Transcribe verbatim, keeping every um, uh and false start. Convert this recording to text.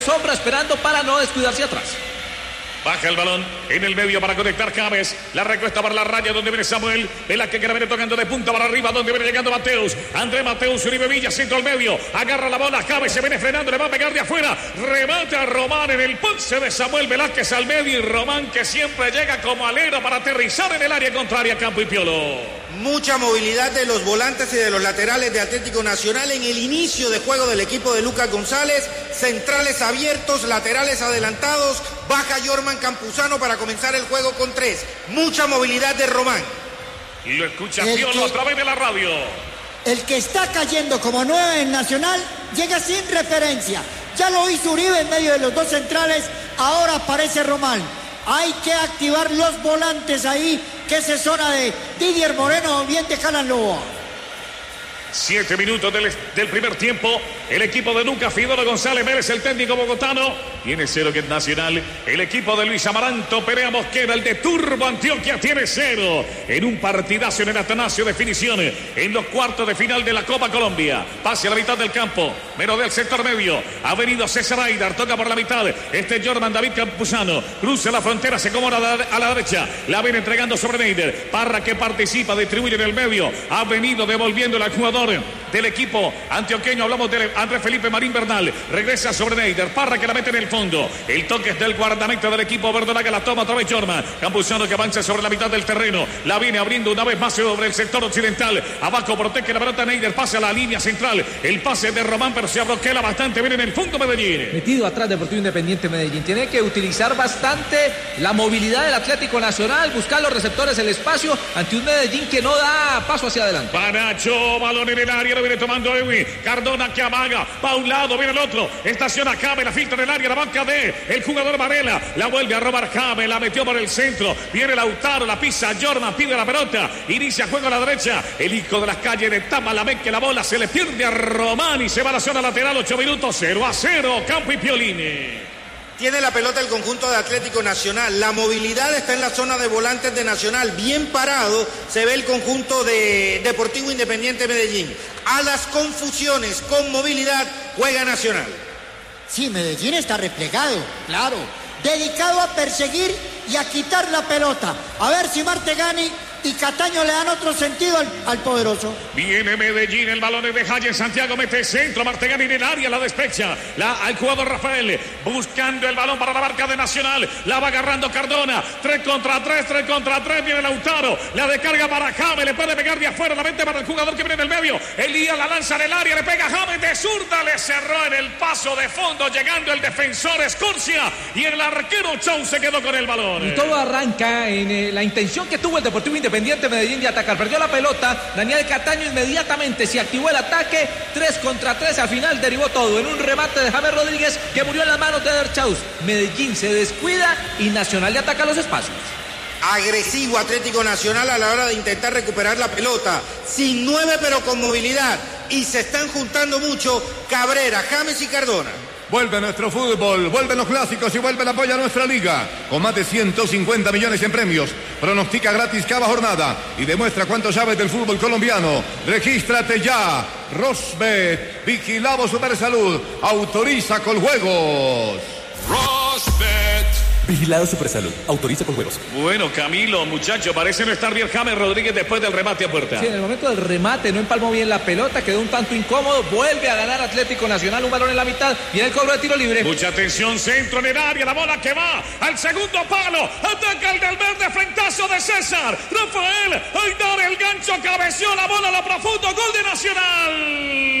sombra esperando para no descuidarse atrás. Baja el balón en el medio para conectar James. La recuesta para la raya donde viene Samuel. Velázquez que viene tocando de punta para arriba donde viene llegando Mateus. André Mateus, Uribe Villa, centro al medio. Agarra la bola, James se viene frenando, le va a pegar de afuera. Remate a Román en el pulse de Samuel Velázquez al medio. Y Román que siempre llega como alero para aterrizar en el área contraria, Campo y Piolo. Mucha movilidad de los volantes y de los laterales de Atlético Nacional en el inicio de juego del equipo de Lucas González. Centrales abiertos, laterales adelantados. Baja Jorman Campuzano para comenzar el juego con tres. Mucha movilidad de Román. Y lo escucha Piolo a través de la radio. El que está cayendo como nueve en Nacional llega sin referencia. Ya lo hizo Uribe en medio de los dos centrales. Ahora aparece Román. Hay que activar los volantes ahí, que es zona de Didier Moreno, bien de Jalan Lobo. Siete minutos del, del primer tiempo. El equipo de Lucas Fidoro González Vélez, el técnico bogotano. Tiene cero que es Nacional. El equipo de Luis Amaranto Perea Mosquera, el de Turbo Antioquia, tiene cero. En un partidazo en el Atanasio, definición en los cuartos de final de la Copa Colombia. Pase a la mitad del campo. Menos del sector medio. Ha venido César Aidar. Toca por la mitad. Este es Jorman David Campuzano. Cruza la frontera. Se acomoda a la, a la derecha. La viene entregando sobre Neider. Parra que participa. Distribuye en el medio. Ha venido devolviéndola al jugador del equipo antioqueño. Hablamos de Andrés Felipe Marín Bernal. Regresa sobre Neider. Parra que la mete en el fondo. El toque es del guardameta del equipo verdolaga. La toma otra vez Jorman. Campuzano que avanza sobre la mitad del terreno. La viene abriendo una vez más sobre el sector occidental. Abajo protege la pelota Neider. Pasa a la línea central. El pase de Román, pero se abroquela bastante bien en el fondo Medellín. Metido atrás Deportivo Independiente Medellín. Tiene que utilizar bastante la movilidad del Atlético Nacional. Buscar los receptores, el espacio ante un Medellín que no da paso hacia adelante. Panacho, balón en el área. Lo viene tomando Edwin. Cardona que amaga. Va a un lado, viene el otro. Estaciona James. La filtra en el área. La banca de el jugador Varela. La vuelve a robar James. La metió por el centro. Viene Lautaro. La pisa Jorman. Pide la pelota. Inicia juego a la derecha. El hijo de las calles de Tamalamé, que la bola se le pierde a Román y se va a la zona lateral. Ocho minutos. cero a cero. Campo y Piolini. Tiene la pelota el conjunto de Atlético Nacional. La movilidad está en la zona de volantes de Nacional. Bien parado se ve el conjunto de Deportivo Independiente Medellín. A las confusiones con movilidad juega Nacional. Sí, Medellín está replegado, claro. Dedicado a perseguir y a quitar la pelota. A ver si Martegani y Cataño le dan otro sentido al, al poderoso. Viene Medellín, el balón es de Jayen Santiago, mete centro, Martegani en el área, la despecha, la, al jugador Rafael, buscando el balón para la marca de Nacional, la va agarrando Cardona, tres contra tres, tres contra tres, viene Lautaro, la descarga para James, le puede pegar de afuera, la mente para el jugador que viene en el medio, Elías la lanza en el área, le pega a James de zurda, le cerró en el paso de fondo, llegando el defensor Escorcia, y el arquero Chau se quedó con el balón. Y todo arranca en eh, la intención que tuvo el Deportivo Independiente Independiente Medellín de atacar. Perdió la pelota. Daniel Cataño inmediatamente se activó el ataque. tres contra tres. Al final derivó todo en un remate de James Rodríguez que murió en las manos de Derchaus. Medellín se descuida y Nacional le ataca los espacios. Agresivo Atlético Nacional a la hora de intentar recuperar la pelota. Sin nueve pero con movilidad. Y se están juntando mucho Cabrera, James y Cardona. Vuelve nuestro fútbol, vuelven los clásicos y vuelve el apoyo a nuestra liga. Con más de ciento cincuenta millones en premios. Pronostica gratis cada jornada y demuestra cuánto sabes del fútbol colombiano. Regístrate ya. Rosbet, Vigilado Supersalud, autoriza con juegos. Rosbet. Vigilado Supersalud, autoriza con juegos. Bueno, Camilo, muchacho, parece no estar bien James Rodríguez después del remate a puerta. Sí, en el momento del remate no empalmó bien la pelota, quedó un tanto incómodo, vuelve a ganar Atlético Nacional, un balón en la mitad, viene el cobro de tiro libre. Mucha atención, centro en el área, la bola que va al segundo palo, ataca el del verde, frentazo de César, Rafael, Aidar, el gancho, cabeció la bola a lo profundo, gol de Nacional.